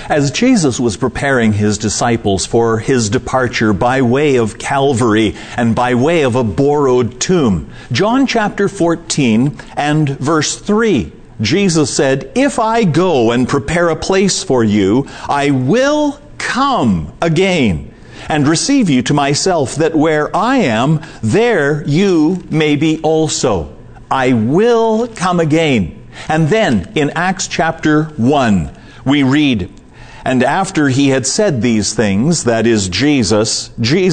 As Jesus was preparing his disciples for his departure by way of Calvary and by way of a borrowed tomb, John chapter 14 and verse 3, Jesus said, "If I go and prepare a place for you, I will come again and receive you to myself, that where I am, there you may be also." I will come again. And then in Acts chapter 1, we read, "And after he had said these things," that is Jesus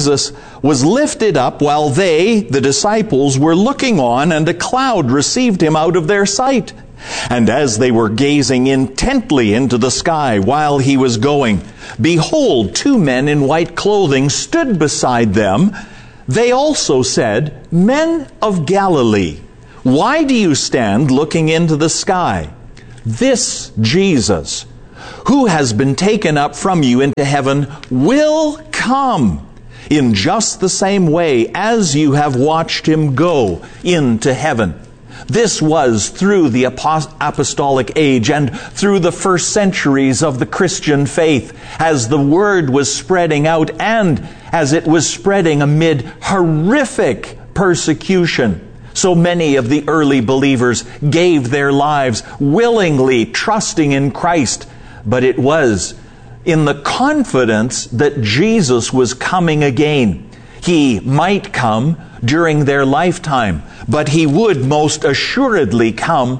was lifted up while they, the disciples, were looking on, and a cloud received him out of their sight. And as they were gazing intently into the sky while he was going, behold, 2 men in white clothing stood beside them. They also said, "Men of Galilee, why do you stand looking into the sky? This Jesus, who has been taken up from you into heaven, will come in just the same way as you have watched him go into heaven." This was through the apostolic age and through the first centuries of the Christian faith, as the word was spreading out and as it was spreading amid horrific persecution. So many of the early believers gave their lives willingly, trusting in Christ. But it was in the confidence that Jesus was coming again. He might come during their lifetime, but he would most assuredly come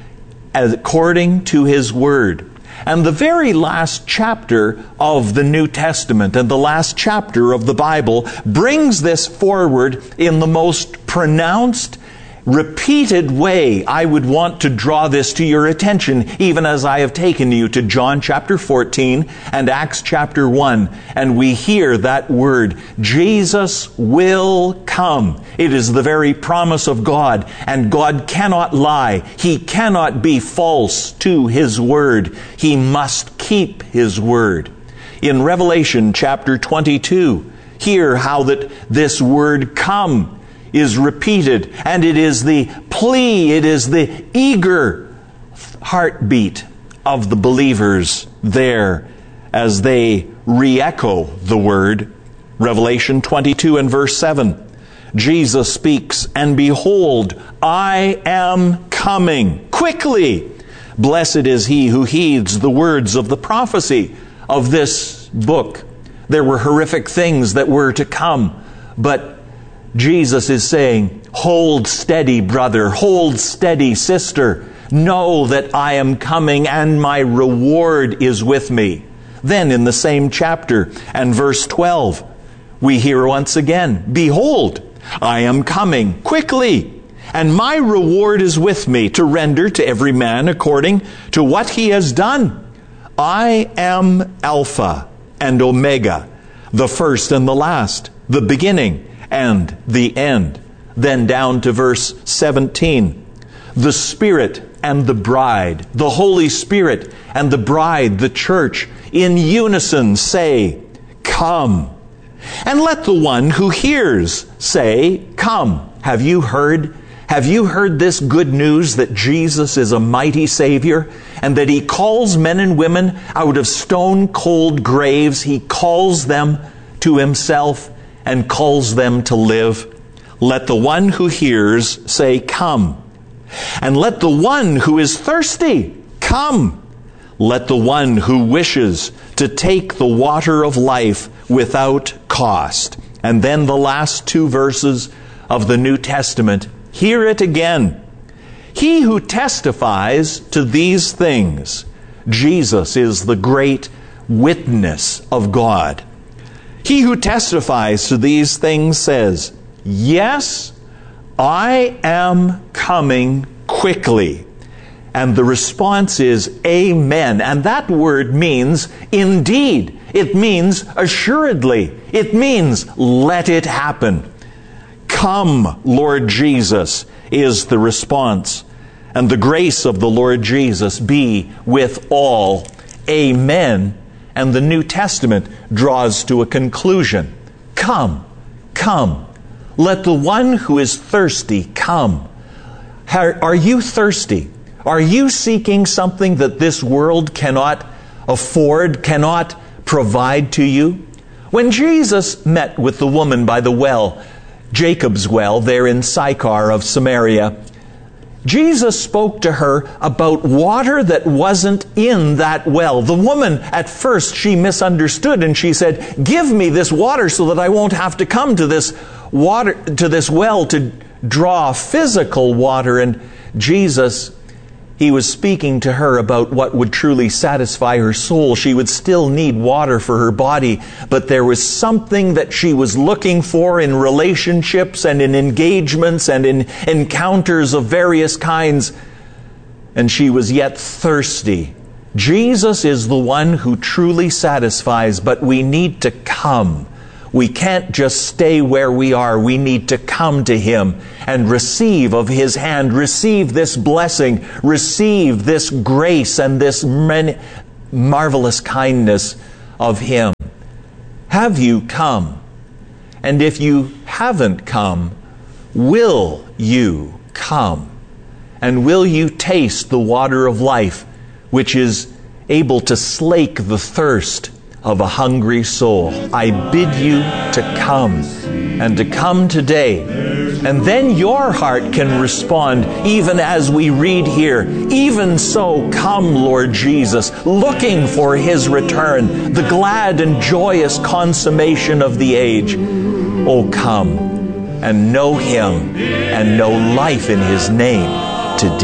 according to his word. And the very last chapter of the New Testament and the last chapter of the Bible brings this forward in the most pronounced, repeated way. I would want to draw this to your attention, even as I have taken you to John chapter 14 and Acts chapter 1. And we hear that word, Jesus will come. It is the very promise of God, and God cannot lie. He cannot be false to his word. He must keep his word. In Revelation chapter 22, hear how that this word come is repeated, and it is the plea, it is the eager heartbeat of the believers there as they re-echo the word. Revelation 22 and verse 7, Jesus speaks, "And behold, I am coming quickly. Blessed is he who heeds the words of the prophecy of this book." There were horrific things that were to come, but Jesus is saying, hold steady, brother. Hold steady, sister. Know that I am coming and my reward is with me. Then in the same chapter and verse 12, we hear once again, "Behold, I am coming quickly, and my reward is with me to render to every man according to what he has done. I am Alpha and Omega, the first and the last, the beginning and the end." Then down to verse 17. The Spirit and the bride, the Holy Spirit and the bride, the church, in unison say, "Come." And let the one who hears say, "Come." Have you heard this good news that Jesus is a mighty Savior and that he calls men and women out of stone-cold graves? He calls them to himself and calls them to live. Let the one who hears say, "Come." And let the one who is thirsty come. Let the one who wishes to take the water of life without cost. And then the last 2 verses of the New Testament, hear it again. He who testifies to these things, Jesus is the great witness of God. He who testifies to these things says, "Yes, I am coming quickly." And the response is, "Amen." And that word means indeed. It means assuredly. It means let it happen. "Come, Lord Jesus," is the response. And the grace of the Lord Jesus be with all. Amen. And the New Testament draws to a conclusion. Come, come. Let the one who is thirsty come. Are you thirsty? Are you seeking something that this world cannot afford, cannot provide to you? When Jesus met with the woman by the well, Jacob's well, there in Sychar of Samaria, Jesus spoke to her about water that wasn't in that well. The woman, at first, she misunderstood and she said, "Give me this water so that I won't have to come to this water, to this well to draw physical water." And Jesus, He was speaking to her about what would truly satisfy her soul. She would still need water for her body, but there was something that she was looking for in relationships and in engagements and in encounters of various kinds, and she was yet thirsty. Jesus is the one who truly satisfies, but we need to come. We can't just stay where we are. We need to come to Him and receive of His hand, receive this blessing, receive this grace and this marvelous kindness of Him. Have you come? And if you haven't come, will you come? And will you taste the water of life, which is able to slake the thirst of a hungry soul? I bid you to come, and to come today. And then your heart can respond, even as we read here, "Even so, come, Lord Jesus," looking for His return, the glad and joyous consummation of the age. Oh, come and know Him and know life in His name today.